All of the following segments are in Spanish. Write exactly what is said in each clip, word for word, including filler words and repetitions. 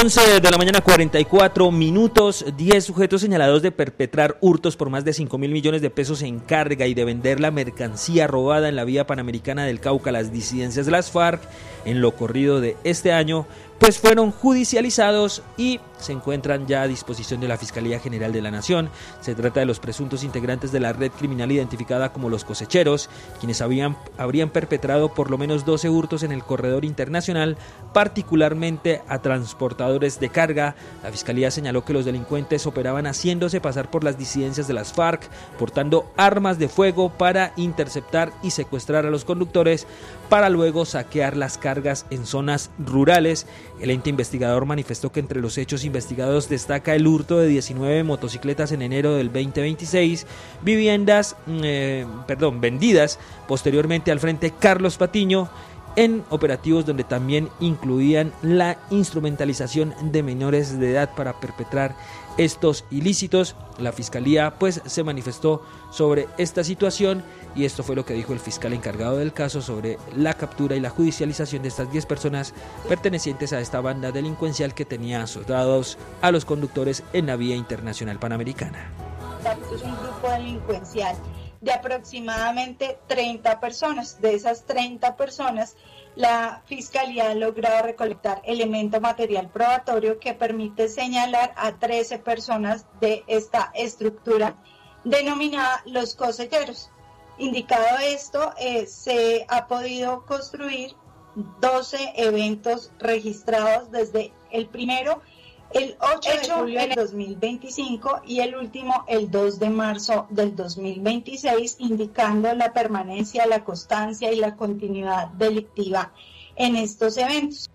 once de la mañana, cuarenta y cuatro minutos. diez sujetos señalados de perpetrar hurtos por más de cinco mil millones de pesos en carga y de vender la mercancía robada en la vía panamericana del Cauca a las disidencias de las FARC en lo corrido de este año, pues fueron judicializados y se encuentran ya a disposición de la Fiscalía General de la Nación. Se trata de los presuntos integrantes de la red criminal identificada como los cosecheros, quienes habían, habrían perpetrado por lo menos doce hurtos en el corredor internacional, particularmente a transportadores de carga. La Fiscalía señaló que los delincuentes operaban haciéndose pasar por las disidencias de las FARC, portando armas de fuego para interceptar y secuestrar a los conductores, para luego saquear las cargas en zonas rurales. El ente investigador manifestó que entre los hechos investigados destaca el hurto de diecinueve motocicletas en enero del veinte veintiséis, viviendas, eh, perdón, vendidas posteriormente al Frente Carlos Patiño, en operativos donde también incluían la instrumentalización de menores de edad para perpetrar estos ilícitos. La Fiscalía pues se manifestó sobre esta situación y esto fue lo que dijo el fiscal encargado del caso sobre la captura y la judicialización de estas diez personas pertenecientes a esta banda delincuencial que tenía asociados a los conductores en la vía internacional panamericana. Esto es un grupo delincuencial de aproximadamente treinta personas. De esas treinta personas, la Fiscalía ha logrado recolectar elemento material probatorio que permite señalar a trece personas de esta estructura denominada los cosecheros. Indicado esto, eh, se ha podido construir doce eventos registrados desde el primero, el ocho de julio del dos mil veinticinco y el último el dos de marzo del dos mil veintiséis, indicando la permanencia, la constancia y la continuidad delictiva en estos eventos.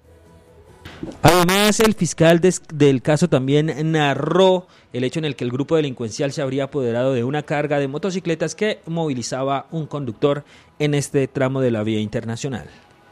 Además, el fiscal des, del caso también narró el hecho en el que el grupo delincuencial se habría apoderado de una carga de motocicletas que movilizaba un conductor en este tramo de la vía internacional.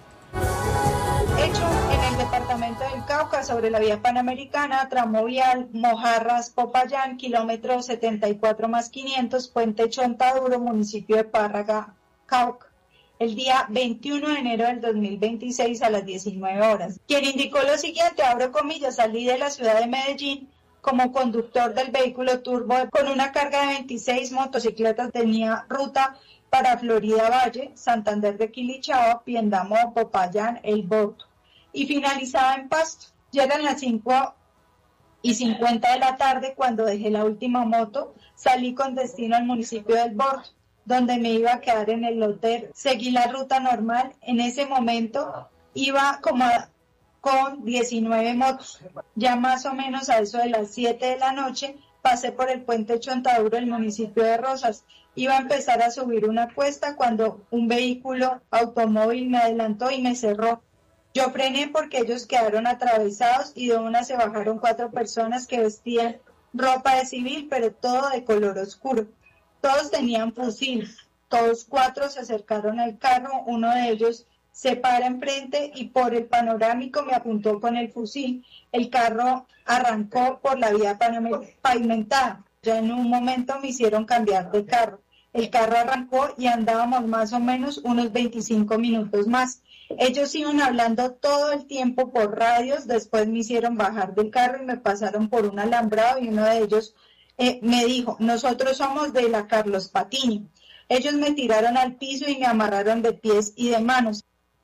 Del Cauca, sobre la vía panamericana, tramo vial Mojarras-Popayán, kilómetro setenta y cuatro más quinientos, Puente Chontaduro, municipio de Párraga, Cauca, el día veintiuno de enero del dos mil veintiséis a las diecinueve horas. Quien indicó lo siguiente, abro comillas: salí de la ciudad de Medellín como conductor del vehículo turbo con una carga de veintiséis motocicletas, tenía ruta para Florida Valle, Santander de Quilichao, Piendamó, Popayán, El Boto, y finalizaba en Pasto. Ya eran las cinco y cincuenta de la tarde cuando dejé la última moto, salí con destino al municipio del Bordo, donde me iba a quedar en el hotel. Seguí la ruta normal. En ese momento iba como a, con diecinueve motos. Ya más o menos a eso de las siete de la noche pasé por el puente Chontaduro del municipio de Rosas. Iba a empezar a subir una cuesta cuando un vehículo automóvil me adelantó y me cerró. Yo frené porque ellos quedaron atravesados y de una se bajaron cuatro personas que vestían ropa de civil, pero todo de color oscuro. Todos tenían fusil. Todos cuatro se acercaron al carro. Uno de ellos se para enfrente y por el panorámico me apuntó con el fusil. El carro arrancó por la vía pavimentada. Ya en un momento me hicieron cambiar de carro. El carro arrancó y andábamos más o menos unos veinticinco minutos más. Ellos iban hablando todo el tiempo por radios, después me hicieron bajar del carro y me pasaron por un alambrado y uno de ellos eh, me dijo: nosotros somos de la Carlos Patiño. Ellos me tiraron al piso y me amarraron de pies y de manos.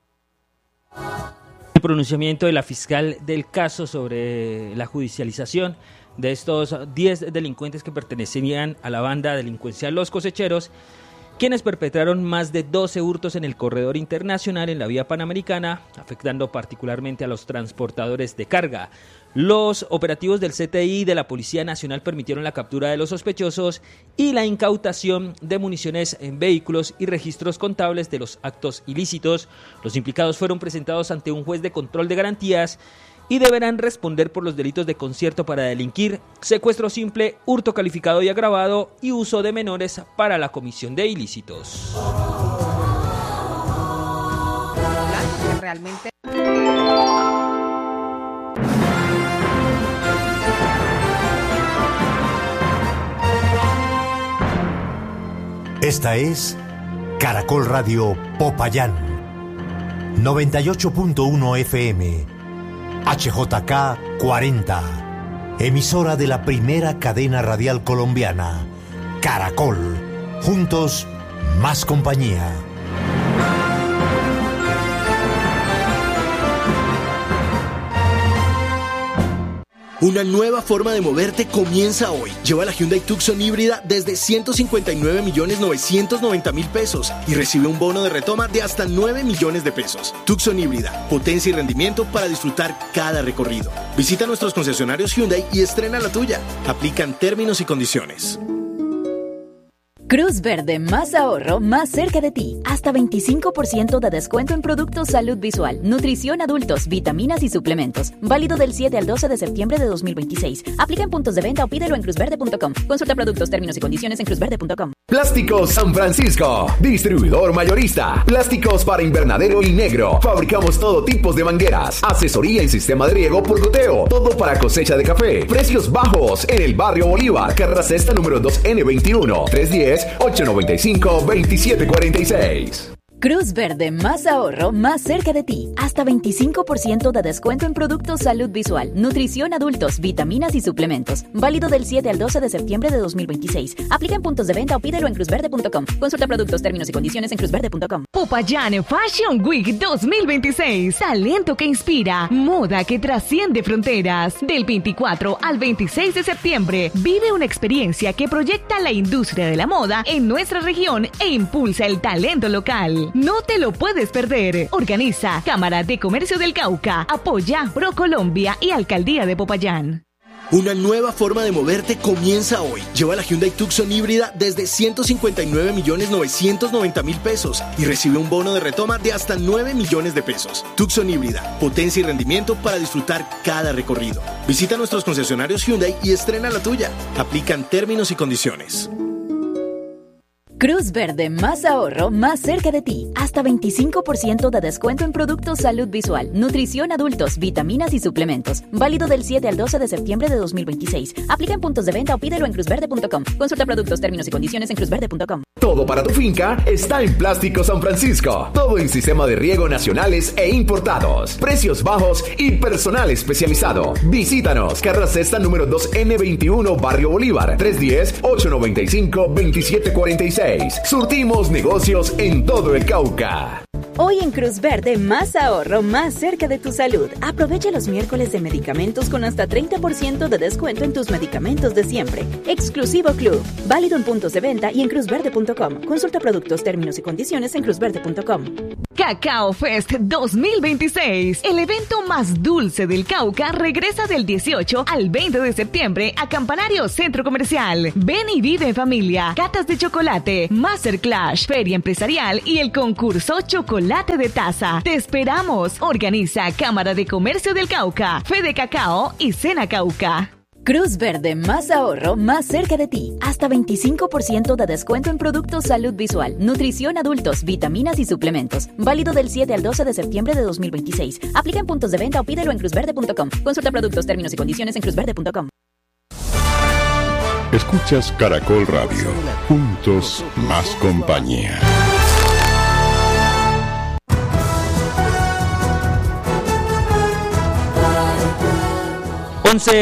El pronunciamiento de la fiscal del caso sobre la judicialización de estos diez delincuentes que pertenecían a la banda delincuencial Los Cosecheros, quienes perpetraron más de doce hurtos en el corredor internacional en la vía panamericana, afectando particularmente a los transportadores de carga. Los operativos del C T I y de la Policía Nacional permitieron la captura de los sospechosos y la incautación de municiones en vehículos y registros contables de los actos ilícitos. Los implicados fueron presentados ante un juez de control de garantías y deberán responder por los delitos de concierto para delinquir, secuestro simple, hurto calificado y agravado y uso de menores para la comisión de ilícitos. Realmente. Esta es Caracol Radio Popayán, noventa y ocho punto uno F M, H J K cuarenta. Emisora de la primera cadena radial colombiana, Caracol. Juntos, más compañía. Una nueva forma de moverte comienza hoy. Lleva la Hyundai Tucson híbrida desde ciento cincuenta y nueve millones novecientos noventa mil pesos y recibe un bono de retoma de hasta nueve millones de pesos. Tucson híbrida, potencia y rendimiento para disfrutar cada recorrido. Visita nuestros concesionarios Hyundai y estrena la tuya. Aplican términos y condiciones. Cruz Verde, más ahorro, más cerca de ti. Hasta veinticinco por ciento de descuento en productos salud visual, nutrición adultos, vitaminas y suplementos. Válido del siete al doce de septiembre de dos mil veintiséis. Aplica en puntos de venta o pídelo en cruz verde punto com. Consulta productos, términos y condiciones en cruz verde punto com. Plásticos San Francisco, distribuidor mayorista. Plásticos para invernadero y negro. Fabricamos todo tipo de mangueras. Asesoría en sistema de riego por goteo. Todo para cosecha de café. Precios bajos en el barrio Bolívar. Carrera Sexta número dos N veintiuno. tres uno cero, ocho nueve cinco, dos siete cuatro seis. Cruz Verde, más ahorro, más cerca de ti. Hasta veinticinco por ciento de descuento en productos salud visual, nutrición adultos, vitaminas y suplementos. Válido del siete al doce de septiembre de dos mil veintiséis. Aplica en puntos de venta o pídelo en cruz verde punto com. Consulta productos, términos y condiciones en cruz verde punto com. Popayán Fashion Week dos mil veintiséis. Talento que inspira, moda que trasciende fronteras. Del veinticuatro al veintiséis de septiembre, vive una experiencia que proyecta la industria de la moda en nuestra región e impulsa el talento local. No te lo puedes perder. Organiza Cámara de Comercio del Cauca, apoya ProColombia y Alcaldía de Popayán. Una nueva forma de moverte comienza hoy. Lleva la Hyundai Tucson híbrida desde ciento cincuenta y nueve millones novecientos noventa mil pesos y recibe un bono de retoma de hasta nueve millones de pesos. Tucson híbrida, potencia y rendimiento para disfrutar cada recorrido. Visita nuestros concesionarios Hyundai y estrena la tuya. Aplican términos y condiciones. Cruz Verde, más ahorro, más cerca de ti. Hasta veinticinco por ciento de descuento en productos salud visual, nutrición adultos, vitaminas y suplementos. Válido del siete al doce de septiembre de dos mil veintiséis. Aplica en puntos de venta o pídelo en cruz verde punto com. Consulta productos, términos y condiciones en cruz verde punto com. Todo para tu finca está en Plásticos San Francisco. Todo en sistema de riego nacionales e importados. Precios bajos y personal especializado. Visítanos. Carrera Sexta número dos N veintiuno, Barrio Bolívar. tres uno cero, ocho nueve cinco, dos siete cuatro seis. Surtimos negocios en todo el Cauca. Hoy en Cruz Verde, más ahorro, más cerca de tu salud. Aprovecha los miércoles de medicamentos con hasta treinta por ciento de descuento en tus medicamentos de siempre. Exclusivo Club. Válido en puntos de venta y en cruz verde punto com. Consulta productos, términos y condiciones en cruz verde punto com. Cacao Fest dos mil veintiséis. El evento más dulce del Cauca regresa del dieciocho al veinte de septiembre a Campanario Centro Comercial. Ven y vive en familia. Catas de chocolate, Masterclass, feria empresarial y el concurso Chocolate de Taza. Te esperamos. Organiza Cámara de Comercio del Cauca, Fede Cacao y Cena Cauca. Cruz Verde, más ahorro, más cerca de ti. Hasta veinticinco por ciento de descuento en productos salud visual, nutrición adultos, vitaminas y suplementos. Válido del siete al doce de septiembre de dos mil veintiséis. Aplica en puntos de venta o pídelo en cruz verde punto com. Consulta productos, términos y condiciones en cruz verde punto com. Escuchas Caracol Radio. Juntos, más compañía. once